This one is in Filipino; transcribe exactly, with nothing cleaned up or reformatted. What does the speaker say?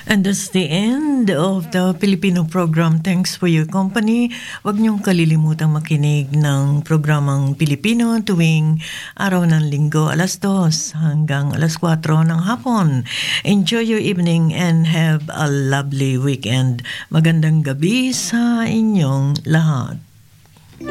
And that's the end of the Filipino program. Thanks for your company. Huwag niyong kalilimutang makinig ng programang Pilipino tuwing araw ng linggo, alas dos hanggang alas kwatro ng hapon. Enjoy your evening and have a lovely weekend. Magandang gabi sa inyong lahat.